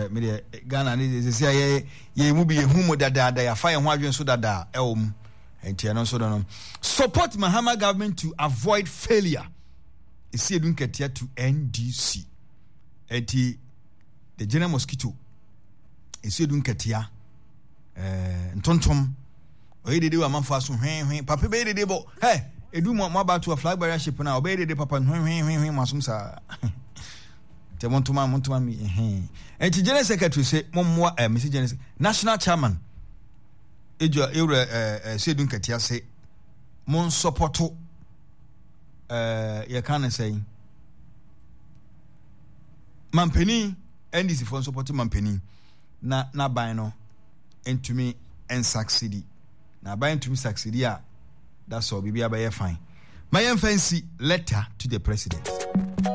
nokre me de Ghana ne se say ye mu bi ye hu mo dada ya fa ye ho adwen so dada e wo mu enti no so no support Mahama government to avoid failure. Isi edun ketia to NDC enti the general mosquito isi edun ketia ntontom oyedede wa manfo aso hwen papa be yedede bo hey edu mo about to a flag bearer ship na obeyedede papa hwen masum sa te montuma mi enti general secretary say mommoa Mr. General national chairman ejo eure isi edun ketia say mon supporto you can say Mampeni NDC for supporting Mampeni na buy no into me and succeed na buy into me succeed that's all be fine my fancy letter to the president.